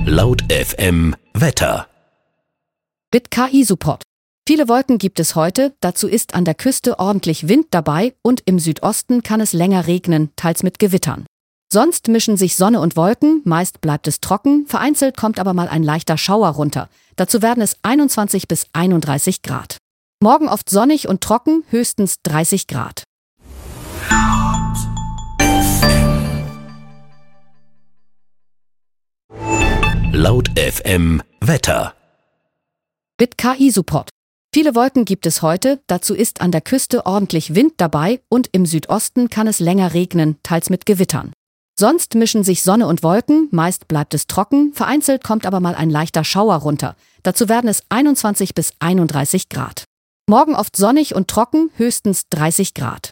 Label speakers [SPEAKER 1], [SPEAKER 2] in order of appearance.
[SPEAKER 1] Laut FM Wetter.
[SPEAKER 2] Mit KI-Support. Viele Wolken gibt es heute, dazu ist an der Küste ordentlich Wind dabei und im Südosten kann es länger regnen, teils mit Gewittern. Sonst mischen sich Sonne und Wolken, meist bleibt es trocken, vereinzelt kommt aber mal ein leichter Schauer runter. Dazu werden es 21 bis 31 Grad. Morgen oft sonnig und trocken, höchstens 30 Grad.
[SPEAKER 1] Laut FM Wetter.
[SPEAKER 2] Mit KI-Support. Viele Wolken gibt es heute, dazu ist an der Küste ordentlich Wind dabei und im Südosten kann es länger regnen, teils mit Gewittern. Sonst mischen sich Sonne und Wolken, meist bleibt es trocken, vereinzelt kommt aber mal ein leichter Schauer runter. Dazu werden es 21 bis 31 Grad. Morgen oft sonnig und trocken, höchstens 30 Grad.